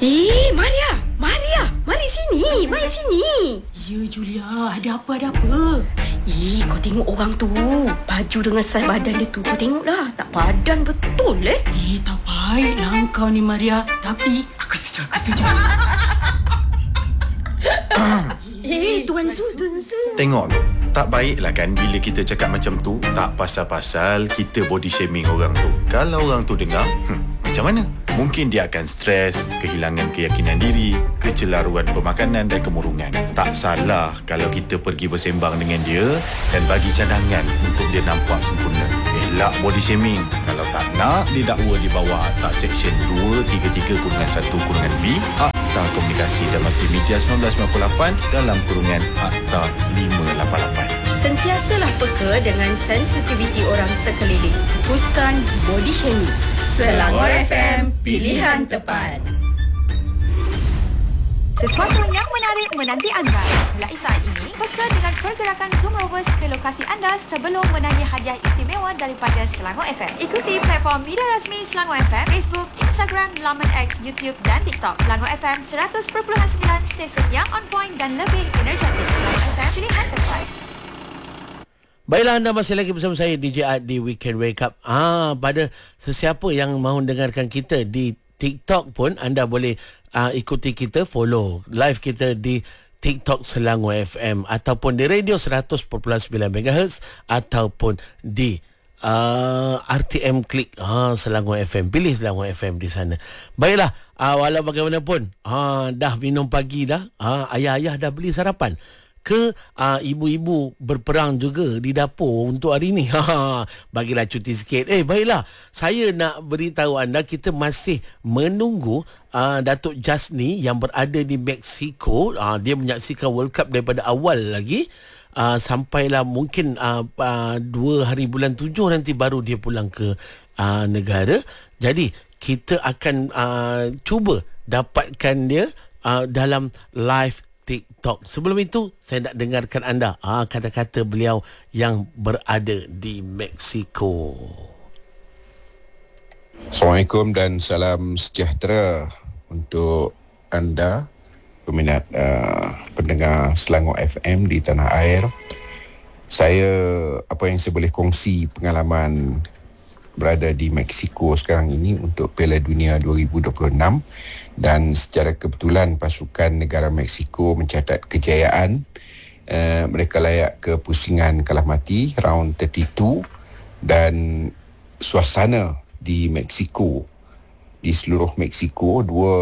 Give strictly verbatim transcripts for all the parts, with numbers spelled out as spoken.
Eh, Maria, Maria, mari sini, mari sini. Ya, Julia, ada apa, ada apa? Eh, kau tengok orang tu. Baju dengan saiz badan dia tu, kau tengoklah. Tak padan betul eh. Eh, tak baiklah kau ni, Maria. Tapi, aku setuju, aku setuju. Eh, Tuan Su, Tuan Su. Tengok tu. Tak baiklah kan bila kita cakap macam tu. Tak pasal-pasal kita body shaming orang tu. Kalau orang tu dengar, hmm, macam mana? Mungkin dia akan stres, kehilangan keyakinan diri, kecelaruan pemakanan dan kemurungan. Tak salah kalau kita pergi bersembang dengan dia dan bagi cadangan untuk dia nampak sempurna. Elak body shaming. Kalau tak nak didakwa di bawah Akta Seksyen dua tiga tiga satu B Akta Komunikasi dan Multimedia seribu sembilan ratus sembilan puluh lapan dalam kurungan Akta lima lapan lapan. Sentiasalah peka dengan sensitiviti orang sekeliling. Hapuskan body shaming. Selangor F M, pilihan tepat. Sesuatu yang menarik menanti anda. Mulai saat ini, peka dengan pergerakan Zoom Rovers ke lokasi anda sebelum menagih hadiah istimewa daripada Selangor F M. Ikuti platform media rasmi Selangor F M, Facebook, Instagram, laman X, YouTube dan TikTok. Selangor F M seratus perpuluhan sembilan, stesen yang on point dan lebih energetik. Selangor F M, pilihan tepat. Baiklah, anda masih lagi bersama saya D J Art di Weekend Wake Up. Ah, pada sesiapa yang mahu dengarkan kita di TikTok pun anda boleh uh, ikuti kita, follow live kita di TikTok Selangor F M ataupun di radio seratus perpuluhan sembilan megahertz ataupun di uh, R T M Klik uh, Selangor F M. Pilih Selangor F M di sana. Baiklah, uh, walau bagaimanapun uh, dah minum pagi dah, uh, ayah-ayah dah beli sarapan ke uh, ibu-ibu berperang juga di dapur untuk hari ni. Ha, bagilah cuti sikit. Eh, baiklah. Saya nak beritahu anda kita masih menunggu uh, Datuk Jasni yang berada di Mexico. Uh, dia menyaksikan World Cup daripada awal lagi. Uh, sampailah mungkin uh, uh, dua hari bulan tujuh nanti baru dia pulang ke uh, negara. Jadi kita akan uh, cuba dapatkan dia uh, dalam live TikTok. Sebelum itu, saya nak dengarkan anda ah, kata-kata beliau yang berada di Mexico. Assalamualaikum dan salam sejahtera untuk anda, peminat uh, pendengar Selangor F M di tanah air. Saya, apa yang saya boleh kongsi pengalaman berada di Mexico sekarang ini untuk Piala Dunia dua ribu dua puluh enam, dan secara kebetulan pasukan negara Mexico mencatat kejayaan. Uh, mereka layak ke pusingan kalah mati round tiga puluh dua, dan suasana di Mexico, di seluruh Mexico, dua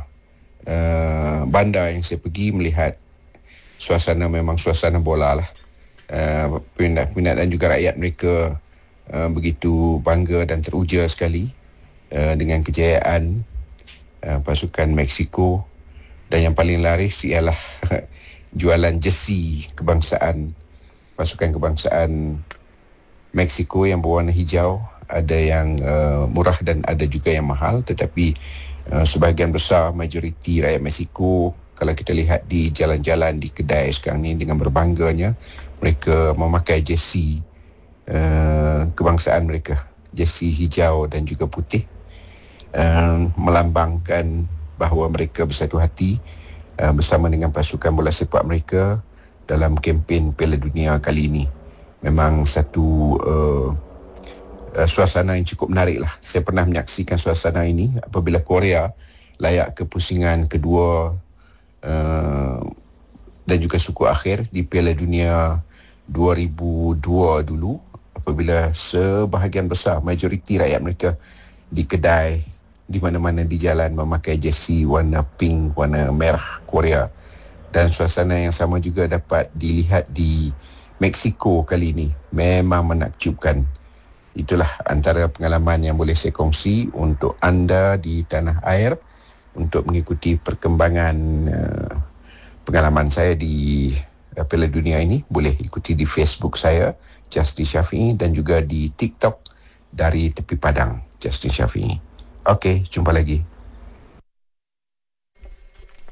uh, bandar yang saya pergi melihat suasana memang suasana bola lah. Uh, peminat-peminat dan juga rakyat mereka Uh, begitu bangga dan teruja sekali uh, dengan kejayaan uh, pasukan Mexico. Dan yang paling laris ialah jualan jersey kebangsaan, pasukan kebangsaan Mexico yang berwarna hijau. Ada yang uh, murah dan ada juga yang mahal, tetapi uh, sebahagian besar majoriti rakyat Mexico, kalau kita lihat di jalan-jalan, di kedai sekarang ni, dengan berbangganya mereka memakai jersey Uh, kebangsaan mereka, jersey hijau dan juga putih, uh, melambangkan bahawa mereka bersatu hati uh, bersama dengan pasukan bola sepak mereka dalam kempen Piala Dunia kali ini. Memang satu uh, uh, suasana yang cukup menarik lah. Saya pernah menyaksikan suasana ini apabila Korea layak ke pusingan kedua uh, dan juga suku akhir di Piala Dunia dua ribu dua dulu, apabila sebahagian besar majoriti rakyat mereka di kedai, di mana-mana di jalan memakai jersey warna pink, warna merah Korea. Dan suasana yang sama juga dapat dilihat di Mexico kali ini. Memang menakjubkan. Itulah antara pengalaman yang boleh saya kongsi untuk anda di tanah air untuk mengikuti perkembangan uh, pengalaman saya di Piala Dunia ini. Boleh ikuti di Facebook saya, Justin Syafiee, dan juga di TikTok dari Tepi Padang, Justin Syafiee. Okey, jumpa lagi.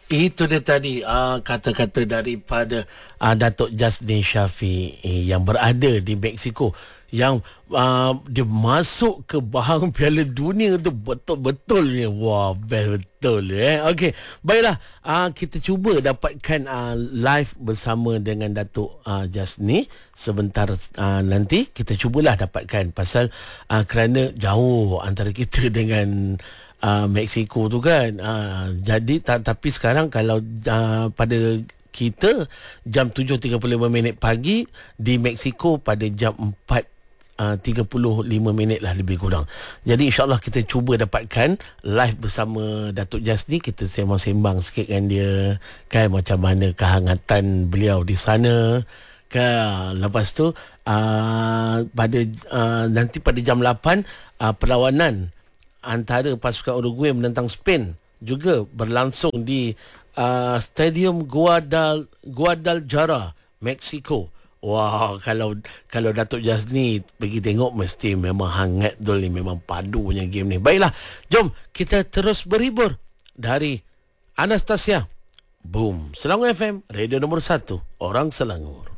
Itu dia tadi uh, kata-kata daripada uh, Datuk Jasni Syafiee yang berada di Mexico, yang uh, dia masuk ke bahang Piala Dunia tu betul-betul ni. Wah, best betul eh. Okey, baiklah, uh, kita cuba dapatkan uh, live bersama dengan Datuk uh, Jasni sebentar uh, nanti. Kita cubalah dapatkan pasal uh, kerana jauh antara kita dengan Uh, Mexico tu kan. Uh, jadi ta- tapi sekarang kalau uh, pada kita jam tujuh tiga puluh lima minit pagi, di Mexico pada jam empat tiga puluh lima minit lah lebih kurang. Jadi insyaAllah kita cuba dapatkan live bersama Datuk Jasni. Kita sembang-sembang sikit dengan dia kan, macam mana kehangatan beliau di sana kan. Lepas tu uh, pada uh, nanti pada jam lapan uh, perlawanan antara pasukan Uruguay menentang Spain juga berlangsung di uh, Stadium Guadal Guadalajara, Mexico. Wah, kalau kalau Datuk Jasni pergi tengok mesti memang hangat betul ni, memang padu punya game ni. Baiklah, jom kita terus berhibur dari Anastasia. Boom, Selangor F M, radio nombor satu, orang Selangor.